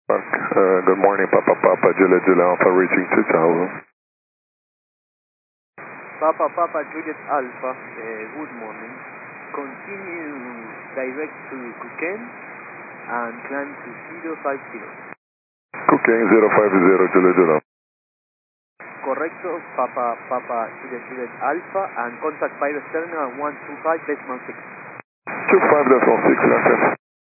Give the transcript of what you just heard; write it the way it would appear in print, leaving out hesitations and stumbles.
Good morning, Papa Juliet Alpha reaching 2000. Papa Juliet Alpha, good morning. Continue direct to Cooken and climb to 050. Cooking 050 Juliet Alpha. Correcto, Papa Juliet Alpha, and contact 5 external 125.6. 25.6, okay.